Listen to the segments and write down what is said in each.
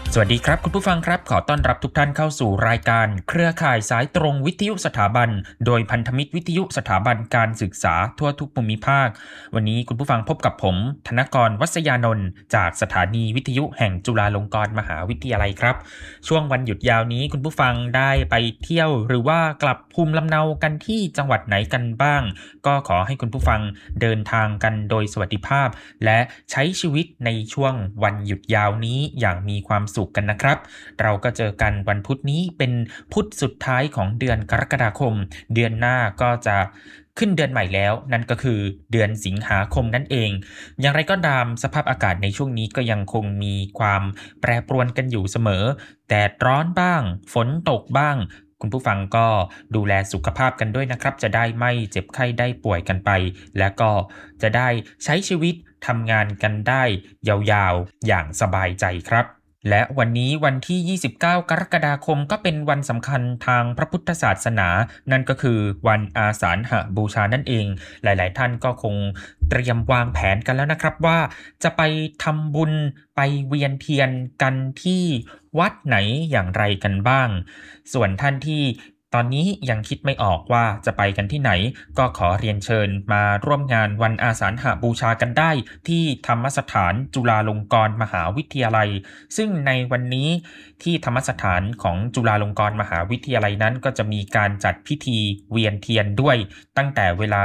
สวัสดีครับคุณผู้ฟังครับขอต้อนรับทุกท่านเข้าสู่รายการเครือข่ายสายตรงวิทยุสถาบันโดยพันธมิตรวิทยุสถาบันการศึกษาทั่วทุกภูมิภาควันนี้คุณผู้ฟังพบกับผมธนกรวัศยานนท์จากสถานีวิทยุแห่งจุฬาลงกรณ์มหาวิทยาลัยครับช่วงวันหยุดยาวนี้คุณผู้ฟังได้ไปเที่ยวหรือว่ากลับภูมิลำเนากันที่จังหวัดไหนกันบ้างก็ขอให้คุณผู้ฟังเดินทางกันโดยสวัสดิภาพและใช้ชีวิตในช่วงวันหยุดยาวนี้อย่างมีความสุขกันนะครับเราก็เจอกันวันพุธนี้เป็นพุธสุดท้ายของเดือนกรกฎาคมเดือนหน้าก็จะขึ้นเดือนใหม่แล้วนั่นก็คือเดือนสิงหาคมนั่นเองอย่างไรก็ตามสภาพอากาศในช่วงนี้ก็ยังคงมีความแปรปรวนกันอยู่เสมอแดดร้อนบ้างฝนตกบ้างคุณผู้ฟังก็ดูแลสุขภาพกันด้วยนะครับจะได้ไม่เจ็บไข้ได้ป่วยกันไปและก็จะได้ใช้ชีวิตทำงานกันได้ยาวๆอย่างสบายใจครับและวันนี้วันที่29กรกฎาคมก็เป็นวันสำคัญทางพระพุทธศาสนานั่นก็คือวันอาสาฬหบูชานั่นเองหลายๆท่านก็คงเตรียมวางแผนกันแล้วนะครับว่าจะไปทำบุญไปเวียนเทียนกันที่วัดไหนอย่างไรกันบ้างส่วนท่านที่ตอนนี้ยังคิดไม่ออกว่าจะไปกันที่ไหนก็ขอเรียนเชิญมาร่วมงานวันอาสาฬหบูชากันได้ที่ธรรมสถานจุฬาลงกรณ์มหาวิทยาลัยซึ่งในวันนี้ที่ธรรมสถานของจุฬาลงกรณ์มหาวิทยาลัยนั้นก็จะมีการจัดพิธีเวียนเทียนด้วยตั้งแต่เวลา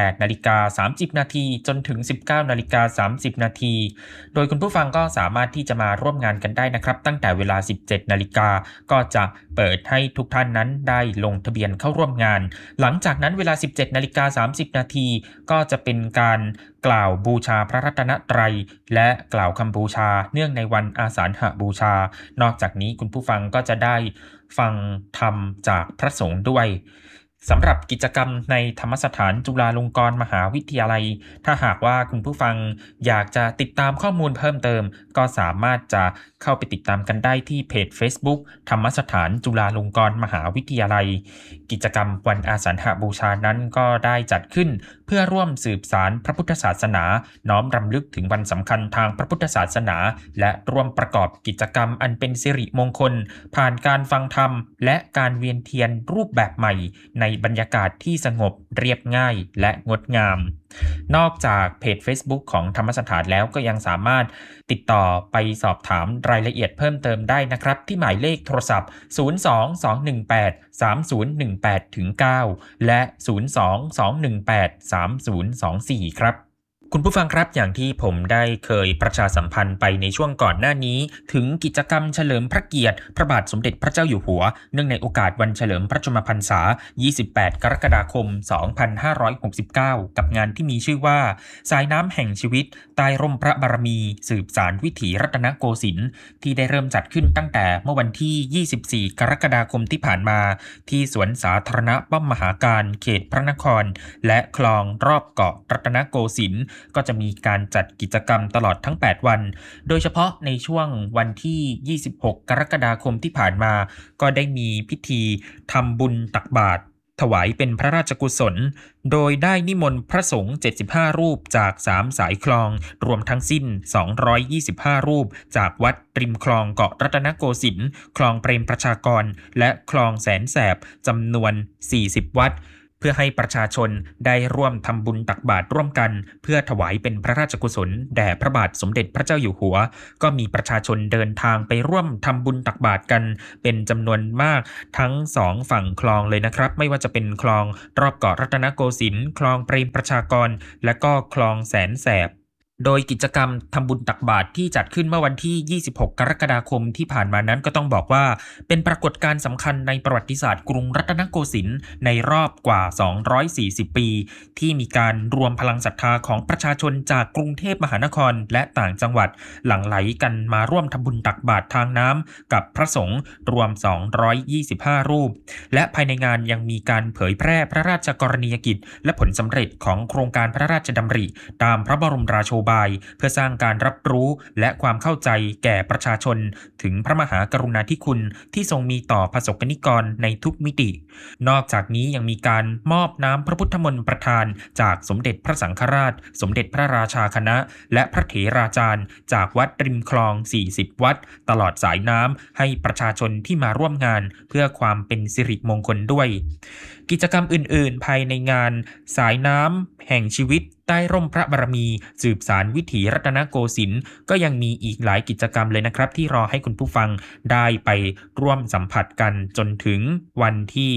18:30 นาทีจนถึง 19:30 นาทีโดยคุณผู้ฟังก็สามารถที่จะมาร่วมงานกันได้นะครับตั้งแต่เวลา 17 นาฬิกาก็จะเปิดให้ทุกท่านนั้นได้ลงทะเบียนเข้าร่วมงานหลังจากนั้นเวลา 17:30 นาทีก็จะเป็นการกล่าวบูชาพระรัตนตรัยและกล่าวคำบูชาเนื่องในวันอาสาฬหบูชานอกจากนี้คุณผู้ฟังก็จะได้ฟังธรรมจากพระสงฆ์ด้วยสำหรับกิจกรรมในธรรมสถานจุฬาลงกรณ์มหาวิทยาลัยถ้าหากว่าคุณผู้ฟังอยากจะติดตามข้อมูลเพิ่มเติมก็สามารถจะเข้าไปติดตามกันได้ที่เพจ Facebook ธรรมสถานจุฬาลงกรณ์มหาวิทยาลัยกิจกรรมวันอาสาฬหบูชานั้นก็ได้จัดขึ้นเพื่อร่วมสืบสานพระพุทธศาสนาน้อมรำลึกถึงวันสำคัญทางพระพุทธศาสนาและร่วมประกอบกิจกรรมอันเป็นสิริมงคลผ่านการฟังธรรมและการเวียนเทียนรูปแบบใหม่ในบรรยากาศที่สงบเรียบง่ายและงดงามนอกจากเพจ Facebook ของธรรมสถานแล้วก็ยังสามารถติดต่อไปสอบถามรายละเอียดเพิ่มเติมได้นะครับที่หมายเลขโทรศัพท์ 022183018-9 และ 022183024 ครับคุณผู้ฟังครับอย่างที่ผมได้เคยประชาสัมพันธ์ไปในช่วงก่อนหน้านี้ถึงกิจกรรมเฉลิมพระเกียรติพระบาทสมเด็จพระเจ้าอยู่หัวเนื่องในโอกาสวันเฉลิมพระชนมพรรษา 28 กรกฎาคม 2569 กับงานที่มีชื่อว่าสายน้ำแห่งชีวิตใต้ร่มพระบารมีสืบสานวิถีรัตนโกสินทร์ที่ได้เริ่มจัดขึ้นตั้งแต่เมื่อวันที่ 24 กรกฎาคมที่ผ่านมาที่สวนสาธารณะป้อมมหาการเขตพระนครและคลองรอบเกาะรัตนโกสินทร์ก็จะมีการจัดกิจกรรมตลอดทั้ง 8 วันโดยเฉพาะในช่วงวันที่ 26 กรกฎาคมที่ผ่านมาก็ได้มีพิธีทำบุญตักบาตรถวายเป็นพระราชกุศลโดยได้นิมนต์พระสงฆ์75 รูปจาก 3 สายคลองรวมทั้งสิ้น 225 รูปจากวัดริมคลองเกาะรัตนโกสินทร์คลองเปรมประชากรและคลองแสนแสบจำนวน 40 วัดเพื่อให้ประชาชนได้ร่วมทำบุญตักบาตรร่วมกันเพื่อถวายเป็นพระราชกุศลแด่พระบาทสมเด็จพระเจ้าอยู่หัวก็มีประชาชนเดินทางไปร่วมทำบุญตักบาตรกันเป็นจำนวนมากทั้ง2ฝั่งคลองเลยนะครับไม่ว่าจะเป็นคลองรอบเกาะรัตนโกสินทร์คลองเปรมประชากรและก็คลองแสนแสบโดยกิจกรรมทำบุญตักบาตรที่จัดขึ้นเมื่อวันที่ 26 กรกฎาคมที่ผ่านมานั้นก็ต้องบอกว่าเป็นปรากฏการณ์สำคัญในประวัติศาสตร์กรุงรัตนโกสินทร์ในรอบกว่า 240 ปีที่มีการรวมพลังศรัทธาของประชาชนจากกรุงเทพมหานครและต่างจังหวัดหลั่งไหลกันมาร่วมทำบุญตักบาตรทางน้ำกับพระสงฆ์รวม 225 รูปและภายในงานยังมีการเผยแพร่พระราชกรณียกิจและผลสำเร็จของโครงการพระราชดำริตามพระบรมราโชบายเพื่อสร้างการรับรู้และความเข้าใจแก่ประชาชนถึงพระมหากรุณาธิคุณที่ทรงมีต่อประสบกนิกรในทุกมิตินอกจากนี้ยังมีการมอบน้ำพระพุทธมนต์ประทานจากสมเด็จพระสังฆราชสมเด็จพระราชาคณะและพระเถราจารย์จากวัดริมคลอง40วัดตลอดสายน้ำให้ประชาชนที่มาร่วมงานเพื่อความเป็นสิริมงคลด้วยกิจกรรมอื่นๆภายในงานสายน้ำแห่งชีวิตใต้ร่มพระบารมีสืบสารวิถีรัตนโกสินทร์ก็ยังมีอีกหลายกิจกรรมเลยนะครับที่รอให้คุณผู้ฟังได้ไปร่วมสัมผัสกันจนถึงวันที่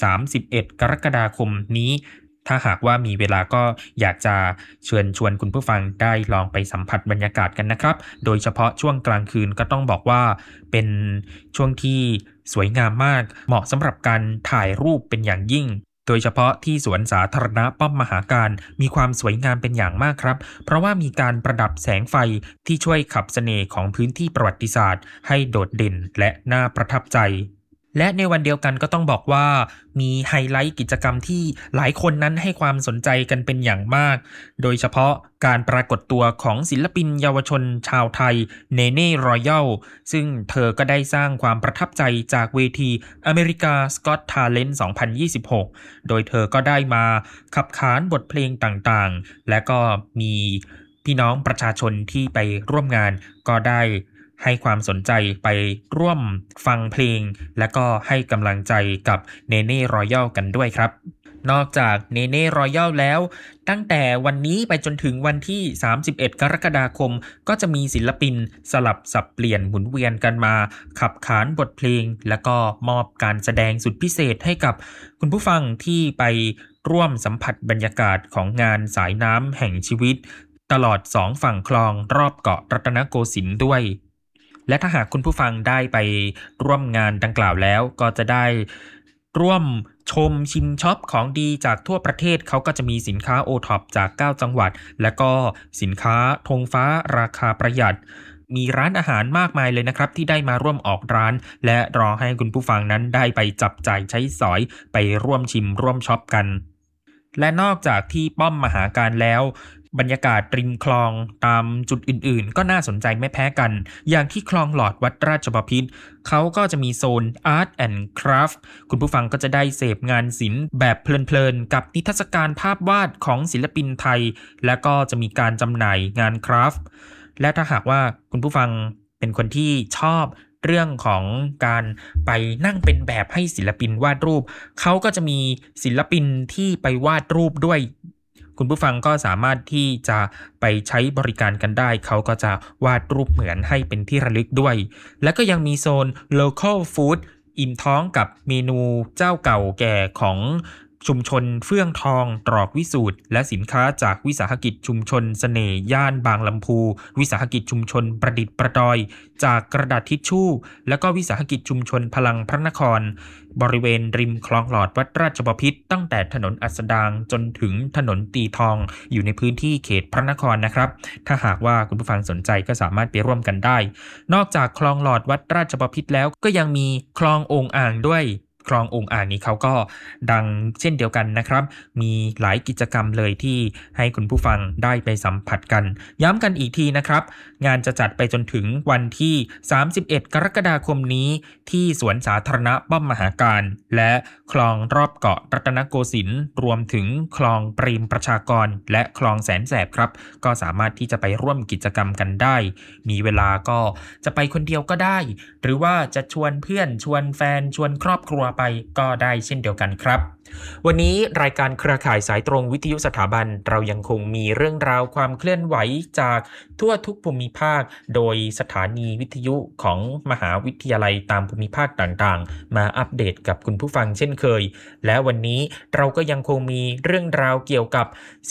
31กรกฎาคมนี้ถ้าหากว่ามีเวลาก็อยากจะเชิญชวนคุณผู้ฟังได้ลองไปสัมผัสบรรยากาศกันนะครับโดยเฉพาะช่วงกลางคืนก็ต้องบอกว่าเป็นช่วงที่สวยงามมากเหมาะสำหรับการถ่ายรูปเป็นอย่างยิ่งโดยเฉพาะที่สวนสาธารณะป้อมมหาการมีความสวยงามเป็นอย่างมากครับเพราะว่ามีการประดับแสงไฟที่ช่วยขับเสน่ห์ของพื้นที่ประวัติศาสตร์ให้โดดเด่นและน่าประทับใจและในวันเดียวกันก็ต้องบอกว่ามีไฮไลท์กิจกรรมที่หลายคนนั้นให้ความสนใจกันเป็นอย่างมากโดยเฉพาะการปรากฏตัวของศิลปินเยาวชนชาวไทยเนเน่รอยัลซึ่งเธอก็ได้สร้างความประทับใจจากเวทีอเมริกาสกอตทาเลนต์2026โดยเธอก็ได้มาขับขานบทเพลงต่างๆและก็มีพี่น้องประชาชนที่ไปร่วมงานก็ได้ให้ความสนใจไปร่วมฟังเพลงและก็ให้กำลังใจกับเนเน่รอยัลกันด้วยครับนอกจากเนเน่รอยัลแล้วตั้งแต่วันนี้ไปจนถึงวันที่31กรกฎาคมก็จะมีศิลปินสลับสับเปลี่ยนหมุนเวียนกันมาขับขานบทเพลงแล้วก็มอบการแสดงสุดพิเศษให้กับคุณผู้ฟังที่ไปร่วมสัมผัสบรรยากาศของงานสายน้ำแห่งชีวิตตลอด2ฝั่งคลองรอบเกาะรัตนโกสินทร์ด้วยและถ้าหากคุณผู้ฟังได้ไปร่วมงานดังกล่าวแล้วก็จะได้ร่วมชมชิมช็อปของดีจากทั่วประเทศเขาก็จะมีสินค้าโอท็อปจาก9จังหวัดและก็สินค้าธงฟ้าราคาประหยัดมีร้านอาหารมากมายเลยนะครับที่ได้มาร่วมออกร้านและรอให้คุณผู้ฟังนั้นได้ไปจับจ่ายใช้สอยไปร่วมชิมร่วมช็อปกันและนอกจากที่ป้อมมหาการแล้วบรรยากาศริมคลองตามจุดอื่นๆก็น่าสนใจไม่แพ้กันอย่างที่คลองหลอดวัดราชบพิตรเขาก็จะมีโซน Art and Craft คุณผู้ฟังก็จะได้เสพงานศิลป์แบบเพลินๆกับนิทรรศการภาพวาดของศิลปินไทยและก็จะมีการจำหน่ายงานคราฟต์และถ้าหากว่าคุณผู้ฟังเป็นคนที่ชอบเรื่องของการไปนั่งเป็นแบบให้ศิลปินวาดรูปเขาก็จะมีศิลปินที่ไปวาดรูปด้วยคุณผู้ฟังก็สามารถที่จะไปใช้บริการกันได้เขาก็จะวาดรูปเหมือนให้เป็นที่ระลึกด้วยและก็ยังมีโซน local food อิ่มท้องกับเมนูเจ้าเก่าแก่ของชุมชนเฟื่องทองตรอกวิสูตรและสินค้าจากวิสาหกิจชุมชนเสน่ห์ย่านบางลำพูวิสาหกิจชุมชนประดิษฐ์ประดอยจากกระดาษทิชชู่และก็วิสาหกิจชุมชนพลังพระนครบริเวณริมคลองหลอดวัดราชบพิตรตั้งแต่ถนนอัสดางจนถึงถนนตีทองอยู่ในพื้นที่เขตพระนครนะครับถ้าหากว่าคุณผู้ฟังสนใจก็สามารถไปร่วมกันได้นอกจากคลองหลอดวัดราชบพิตรแล้วก็ยังมีคลองโอ่งอ่างด้วยคลองโอ่งอ่างนี้เขาก็ดังเช่นเดียวกันนะครับมีหลายกิจกรรมเลยที่ให้คุณผู้ฟังได้ไปสัมผัสกันย้ำกันอีกทีนะครับงานจะจัดไปจนถึงวันที่31กรกฎาคมนี้ที่สวนสาธารณะป้อมมหาการและคลองรอบเกาะรัตนโกสินทร์รวมถึงคลองปรีมประชากรและคลองแสนแสบครับก็สามารถที่จะไปร่วมกิจกรรมกันได้มีเวลาก็จะไปคนเดียวก็ได้หรือว่าจะชวนเพื่อนชวนแฟนชวนครอบครัวไปก็ได้เช่นเดียวกันครับวันนี้รายการเครือข่ายสายตรงวิทยุสถาบันเรายังคงมีเรื่องราวความเคลื่อนไหวจากทั่วทุกภูมิภาคโดยสถานีวิทยุของมหาวิทยาลัยตามภูมิภาคต่างๆมาอัปเดตกับคุณผู้ฟังเช่นเคยและวันนี้เราก็ยังคงมีเรื่องราวเกี่ยวกับ